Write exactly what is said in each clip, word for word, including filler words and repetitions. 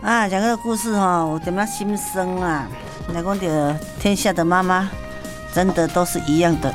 啊，讲这个故事哈、哦，我怎么样心生啊？来讲的天下的妈妈，真的都是一样的。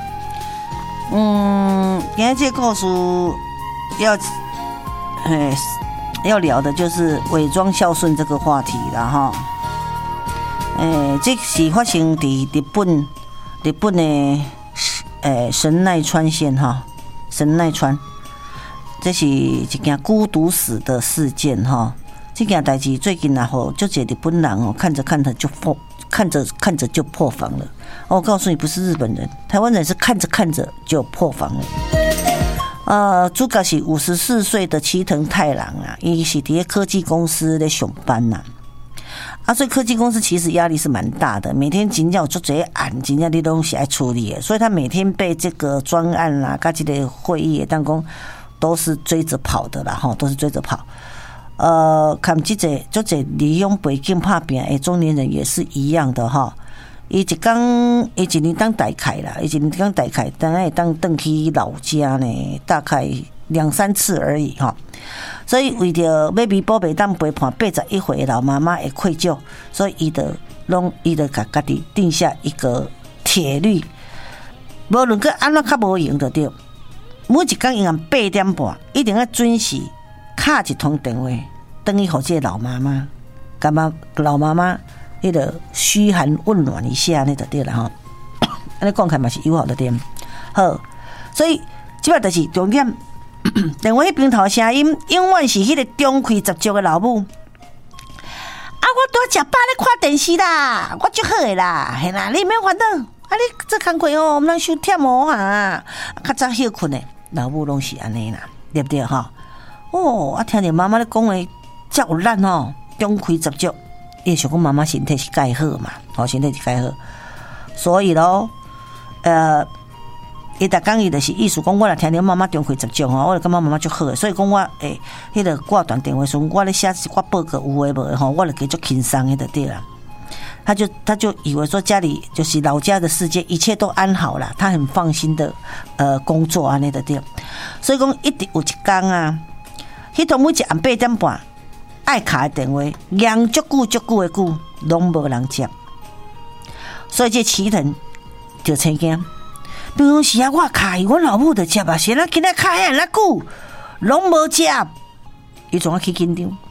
嗯，今天这个故事要，哎，要聊的就是伪装孝顺这个话题了哈。诶，这是发生在日本，日本的诶神奈川县哈，神奈川，这是一件孤独死的事件哈。这件代志最近啊吼，就这日本人哦，看着看着就破，看着看着就破防了。哦，我告诉你，不是日本人，台湾人是看着看着就破防了。呃，主角是五十四岁的齐藤太郎啊，伊是伫科技公司咧上班呐、啊。啊，所以科技公司其实压力是蛮大的，每天真正有足侪案，真正你都是爱处理的，所以他每天被这个专案啦、甲这个会议当中都是追着跑的啦，吼，都是追着跑。呃，看这个足侪利用背景拍拼的中年人也是一样的哈。伊一工，伊一年当大概啦，伊一年当大概，当然会当回去老家呢，大概两三次而已哈。所以为着要弥补袂当陪伴八十一岁的老妈妈的愧疚，所以伊就拢伊就甲家己定下一个铁律，无论个安怎较无用就对，每一工用八点半一定要准时敲一通电话，等于互这老妈妈，干嘛老妈妈迄个嘘寒问暖一下，那就对了哈。安尼讲起嘛是友好的点，好，所以即摆就是重点。电话迄边头声音永远是迄个中气十足的老母。啊，我拄食饱咧看电视啦，我足好诶啦，嘿啦，你免烦恼，啊，你这工课哦，毋通伤忝哦哈，啊，较早休困诶，老母拢是安尼啦，对不对哈？哦，啊，听着妈妈咧讲诶，遮有力哦，中气十足，伊想讲妈妈身体是介好嘛，吼，身体是介好，所以咯，呃。伊逐工伊就是意思讲，我若听到妈妈中气十足吼，我就感觉妈妈足好诶，所以讲我诶，迄个挂断电话时，我咧写我报告有诶无诶吼，我就继续轻松诶就对啦。他就他就以为说家里就是老家的世界一切都安好啦，他很放心的呃工作安尼就对。所以讲一直有一天啊，迄通每一暗八点半爱敲诶电话，响足久足久诶久，拢无人接，所以这齐藤就生惊。平时啊，我敲阮老母就接啊，现在今仔敲遐那久，拢无接，伊总要去紧张。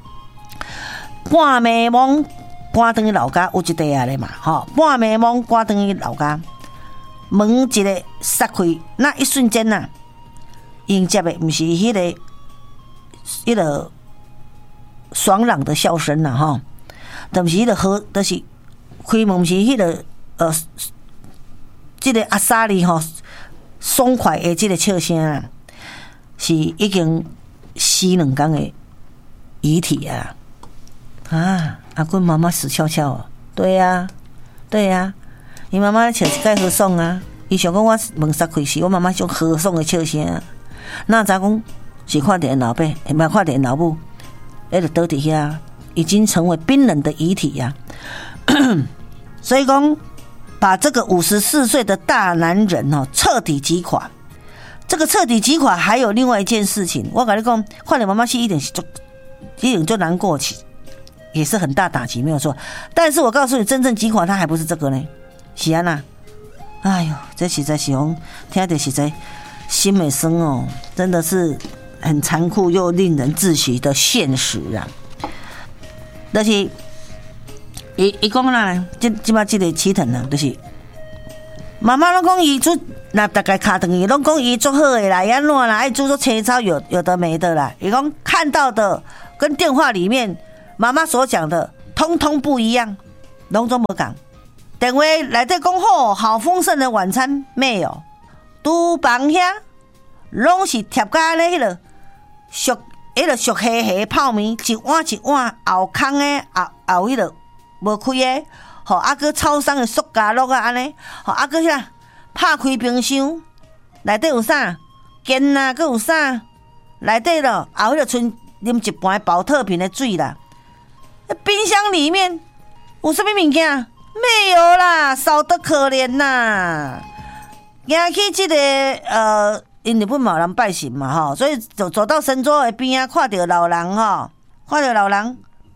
半暝懵赶转去老家，有一地啊咧嘛，吼，半暝懵赶转去老家，门一个撒开，那一瞬间呐、啊，迎接的不是迄、那个、迄、那个爽朗的笑声呐、啊，吼，但是迄个和，但是开门是迄、那个呃。这个阿莎莉吼，爽快的这个笑声啊，是已经死两天的遗体啊！啊，阿君妈妈死翘翘哦，对呀、啊，对呀、啊，你妈妈笑是介和爽啊！伊想讲我门撒开时，我妈妈种和爽的笑声啊，那咋讲是看到老爸，也没看到老母，那就倒伫遐，已经成为冰冷的遗体呀、啊。所以讲。把这个五十四岁的大男人哦彻底击垮，这个彻底击垮还有另外一件事情，我跟你讲，看你妈妈是一点就一点就难过起，也是很大打击，没有错。但是我告诉你，真正击垮他还不是这个呢，是安娜。哎呦，这实在是讲听着实在心美生哦，真的是很残酷又令人窒息的现实啊。但是。伊伊讲啦，即即摆即个齐藤啊，就是妈妈拢讲伊做，那大概卡等伊拢讲伊做好诶啦，安怎啦，爱做做切操有有的没的啦。伊讲看到的跟电话里面妈妈所讲的通通不一样，拢总无讲。电话内底讲好好丰盛的晚餐没有，厨房遐拢是贴甲咧迄个熟迄个熟黑黑泡面，一碗一碗后空诶，后后迄个。无开诶，吼，啊个超商诶塑胶落啊安尼，吼，啊个遐拍开冰箱，内底有啥？煎啊，佮有啥？内底咯，后迄个剩啉一盘保特瓶的水啦。冰箱里面有什么物件？没有啦，少得可怜呐。行去这个呃，因日本嘛有人拜神嘛吼，所以走走到神桌的边啊，看到老人吼，看到老人。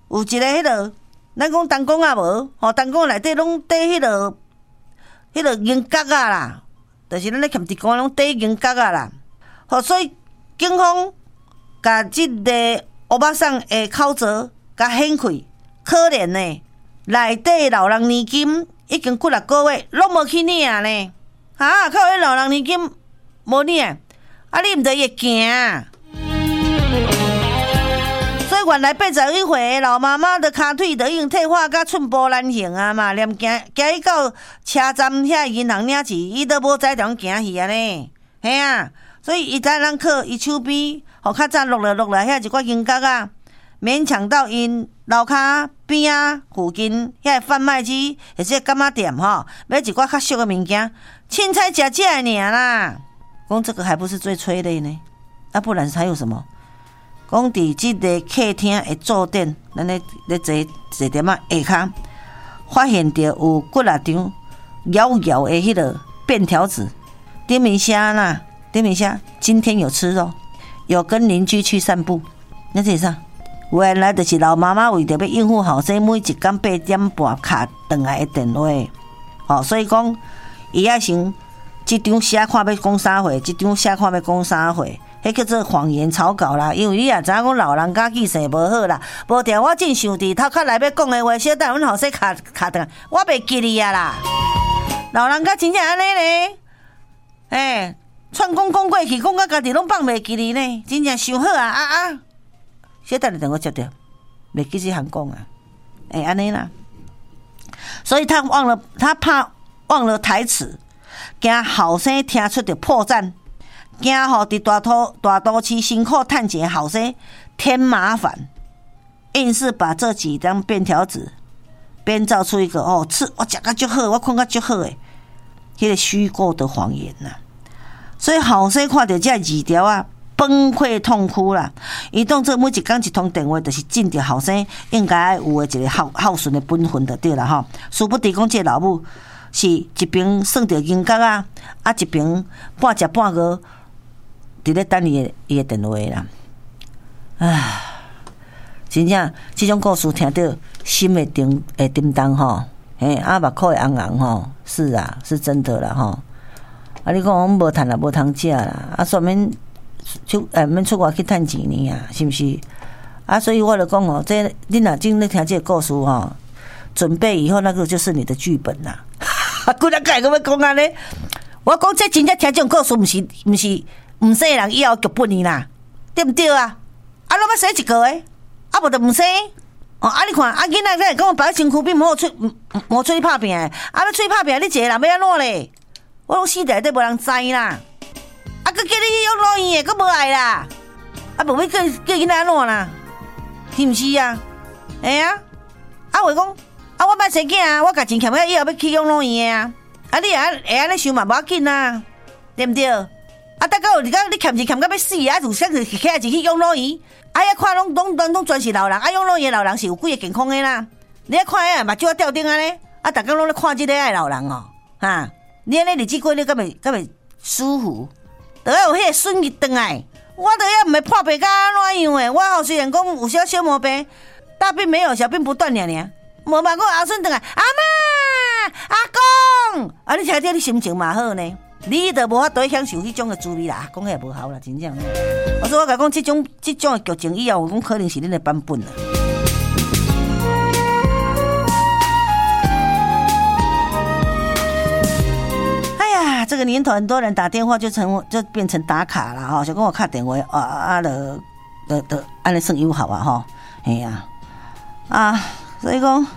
有一个迄落，咱讲东港啊无，吼，东港内底拢缀迄落，迄落银角啊啦，就是咱咧欠地公拢缀银角啊啦，吼，所以警方甲即个乌巴桑的口罩甲掀开，可怜呢，内底老人年金已经几六个月拢无去领呢，哈，靠迄老人年金无领，啊，你毋知伊会惊啊？所以原来八十一岁的老妈妈的骹腿都已经退化，甲寸步难行啊嘛，连行行去到车站遐银行领钱，伊都无知着行去啊呢，嘿啊！所以伊知咱靠伊手边，互较早落来落来遐一寡银角啊，勉强到因楼骹边啊附近遐贩卖机或者柑仔店吼，买一寡较俗的物件，凊彩食食尔啦。讲这个还不是最催泪呢，啊，不然还有什么？讲伫即个客厅的坐垫，咱咧咧坐坐点啊下骹，发现着有几六张摇摇的迄个便条纸，顶面写啦，顶面写今天有吃肉，有跟邻居去散步。那这是啥？原来就是老妈妈为着要应付后生，每一天八点半卡转来的电话。哦，所以讲伊也先即张写看要讲啥货，即张写看要讲啥货。迄叫做谎言草稿啦，因为你也知影讲老人家记性无好啦，无定我正想伫头壳内要讲的话，小等阮后生卡卡转，我袂记哩啊啦。老人家真正安尼呢，哎，串讲讲过去，讲到家己拢放袂记哩呢，真正想好啊啊啊！小等你电话接着，袂记这项讲啊，哎安尼啦。所以他忘了，他怕忘了台词，惊后生听出着破绽。惊吼伫大都大都市辛苦趁钱后生添麻烦，硬是把这几张便条纸编造出一个哦，吃我食甲足好，我困甲足好诶，迄个虚构的谎言呐、啊。所以后生看到这字条啊，崩溃痛哭啦。伊当做每一工一通电话，就是尽着后生应该有的一个孝孝顺的本分就对啦吼。殊不知讲这老母是一边算着银角啊，啊一边半食半饿。伫咧等伊的伊的电话啦，唉，真正这种故事听到心会叮会叮当吼，嘿，啊目眶会红红吼，是啊，是真的啦吼。啊，你讲我们无趁啦，无通食啦，啊，说免出诶免出外去趁钱呢啊，是毋是？啊，所以我就讲哦，这你若真咧听这个故事吼，准备以后那个就是你的剧本啦。啊，几日改个要讲安尼？我讲这真正听这种故事，毋是毋是。毋生人以后剧本呢啦，对毋对啊？啊，拢要生一个诶，啊无就毋生。哦，啊你看，啊囡仔在讲我摆身躯边，无出无出去拍拼诶，啊你出去拍拼，你一个人要安怎咧？我拢死内底无人知啦。啊，佮叫你去养老院诶，佮无爱啦。啊，无要叫叫囡仔安怎啦？是毋是啊？哎啊，啊话讲，啊我捌生囝啊，我家钱欠了以后要去养老院啊。啊你啊会安尼想嘛，无要紧啊，对毋对？啊！大家有你讲你欠钱欠到要死啊！就想去起来就去养老院，啊！遐看拢拢拢拢全是老人，啊！养老院老人是有几个健康的啦？你遐看遐目睭啊吊顶安尼，啊！大家拢咧看即个爱老人哦，哈！你安尼日子过你敢会敢会舒服？都要有迄个孙子转来，我都要毋会破病甲安怎样诶？我吼虽然讲有小小毛病，大病没有，小病不断尔尔，无嘛讲阿孙转来，阿嬷、阿公，啊！你听着你心情嘛好呢。你都无法度享受迄种的滋味啦，讲遐无效啦，真正。我说我甲讲，这种这种的剧情以后，我讲可能是恁的版本啦。哎呀，这个年头很多人打电话就成就变成打卡了哈，就跟我打电话啊啊了，的的安尼算友好啊哈，哎呀啊，所以讲。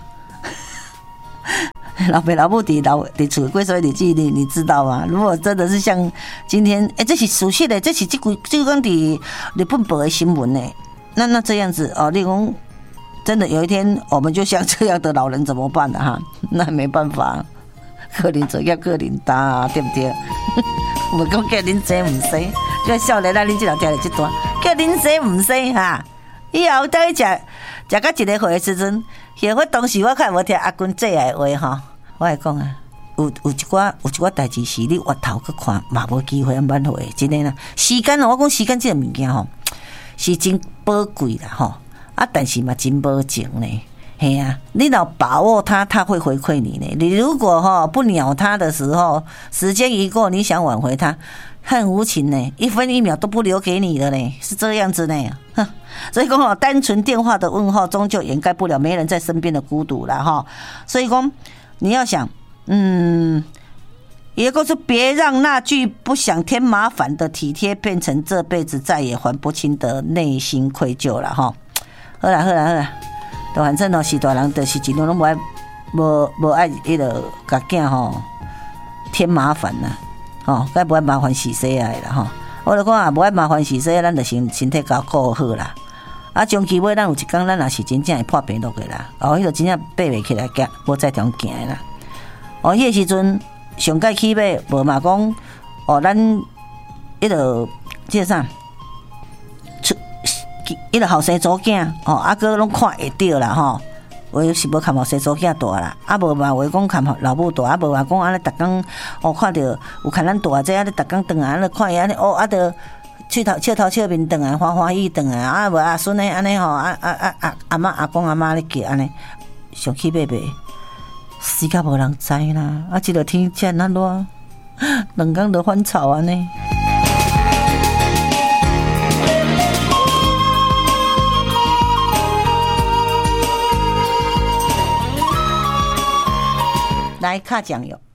老爸老母伫老伫厝过岁日子，你你知道吗？如果真的是像今天，哎、欸，这是属实的，这是这个这个伫日本报的新闻呢。那那这样子哦，你讲真的有一天我们就像这样的老人怎么办呢？哈，那没办法，可能做要个人担，对不对？我讲叫恁生唔生，就少年咱恁这条听了这段，叫恁生唔生哈。以后等伊食食到一个岁的时阵，幸好当时我较无听阿君这的话哈。我会讲啊，有有一寡有一寡代志是你回头去看，嘛无机会挽回，真的啦。时间哦，我讲时间这个物件吼，是真宝贵啦吼。 啊，但是嘛真无情呢。嘿呀、啊，你老把握他，他会回馈你呢。你如果哈不鸟他的时候，时间一过，你想挽回他，很无情呢，一分一秒都不留给你的呢，是这样子呢。哼，所以讲哦，单纯电话的问候，终究掩盖不了没人在身边的孤独了哈。所以讲，你要想，嗯，也就是别让那句不想添麻烦的体贴，变成这辈子再也还不清的内心愧疚了哈。好啦好啦好啦。反正哦，是大人，就是尽量拢无爱，无无爱迄个甲囝吼添麻烦啦，吼，该无爱麻烦死死啊啦吼。我就讲啊，无爱麻烦死死，咱就身身体搞顾好啦。啊，终期尾咱有一天，咱也是真正会破病落去啦。哦，迄个真正爬袂起来，行无再中行啦。哦，迄个时阵上届起码无嘛讲，哦，咱迄个即个啥？伊个后生祖囝哦，啊个拢看会到啦吼，我是无看后生祖囝大啦，啊无嘛话讲看老母大，啊无话讲安尼逐工哦看到有看咱大这安尼逐工转来安尼看伊安尼哦，啊着笑头笑头笑面转来欢欢喜转来，啊无啊孙诶安尼吼，啊啊啊啊阿嬷阿公阿嬷咧叫安尼，上起买卖，死甲无人知啦，啊即个天遮那热，两工就翻草安尼。来，卡酱油。